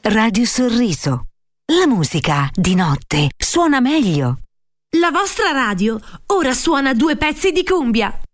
Radio Sorriso. La musica di notte suona meglio. La vostra radio ora suona 2 pezzi di cumbia.